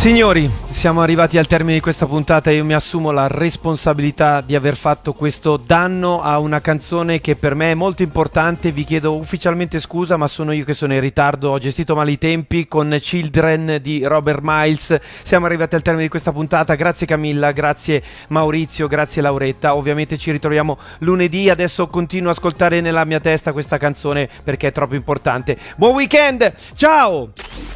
Signori, siamo arrivati al termine di questa puntata e io mi assumo la responsabilità di aver fatto questo danno a una canzone che per me è molto importante. Vi chiedo ufficialmente scusa, ma sono io che sono in ritardo, ho gestito male i tempi con Children di Robert Miles. Siamo arrivati al termine di questa puntata, grazie Camilla, grazie Maurizio, grazie Lauretta. Ovviamente ci ritroviamo lunedì, adesso continuo a ascoltare nella mia testa questa canzone perché è troppo importante. Buon weekend, ciao!